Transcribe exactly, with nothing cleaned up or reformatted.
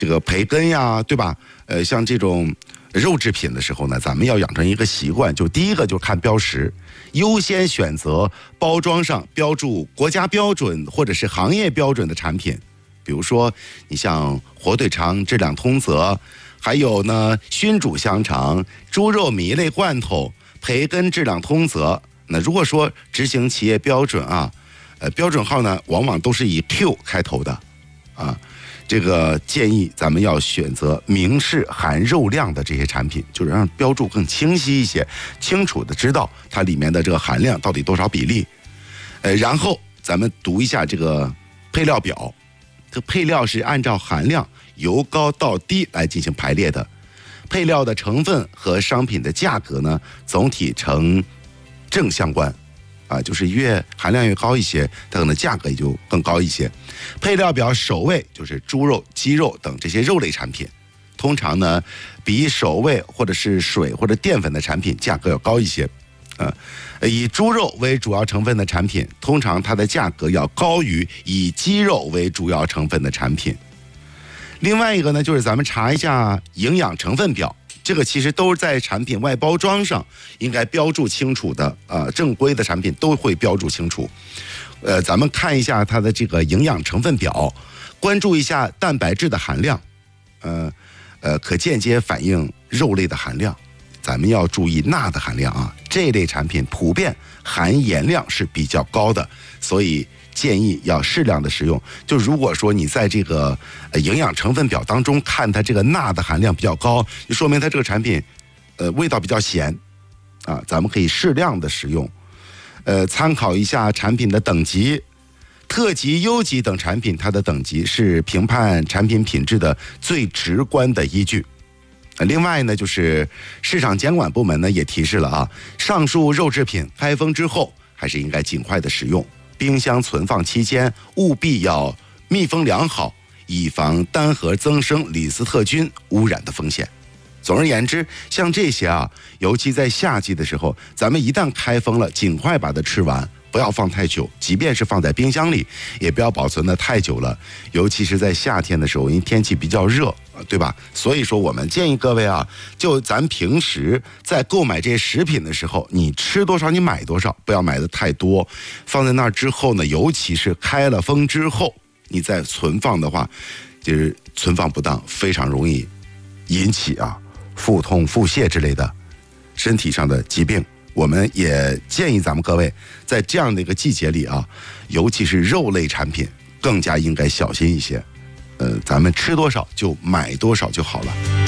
这个培根呀，对吧？呃，像这种肉制品的时候呢，咱们要养成一个习惯，就第一个就是看标识，优先选择包装上标注国家标准或者是行业标准的产品。比如说，你像火腿肠质量通则，还有呢熏煮香肠、猪肉米类罐头、培根质量通则。那如果说执行企业标准啊，呃，标准号呢往往都是以 Q 开头的，啊，这个建议咱们要选择明示含肉量的这些产品，就是让标注更清晰一些，清楚的知道它里面的这个含量到底多少比例。呃，然后咱们读一下这个配料表。这配料是按照含量由高到低来进行排列的，配料的成分和商品的价格呢，总体呈正相关，啊，就是越含量越高一些，它可能价格也就更高一些。配料表首位就是猪肉、鸡肉等这些肉类产品，通常呢比首位或者是水或者淀粉的产品价格要高一些。呃，以猪肉为主要成分的产品，通常它的价格要高于以鸡肉为主要成分的产品。另外一个呢，就是咱们查一下营养成分表，这个其实都是在产品外包装上应该标注清楚的，呃，正规的产品都会标注清楚。呃，咱们看一下它的这个营养成分表，关注一下蛋白质的含量，呃，呃，可间接反映肉类的含量。咱们要注意钠的含量啊，这类产品普遍含盐量是比较高的，所以建议要适量的食用。就如果说你在这个营养成分表当中看它这个钠的含量比较高，就说明它这个产品呃味道比较咸啊，咱们可以适量的食用。呃，参考一下产品的等级，特级、优级等产品它的等级是评判产品品质的最直观的依据。另外呢，就是市场监管部门呢也提示了啊，上述肉制品开封之后还是应该尽快的使用，冰箱存放期间务必要密封良好，以防单核增生李斯特菌污染的风险。总而言之，像这些啊，尤其在夏季的时候，咱们一旦开封了，尽快把它吃完，不要放太久，即便是放在冰箱里，也不要保存的太久了。尤其是在夏天的时候，因为天气比较热，对吧？所以说我们建议各位啊，就咱平时在购买这些食品的时候，你吃多少你买多少，不要买的太多。放在那儿之后呢，尤其是开了封之后，你再存放的话，就是存放不当，非常容易引起啊腹痛、腹泻之类的身体上的疾病。我们也建议咱们各位在这样的一个季节里啊，尤其是肉类产品，更加应该小心一些。呃，咱们吃多少就买多少就好了。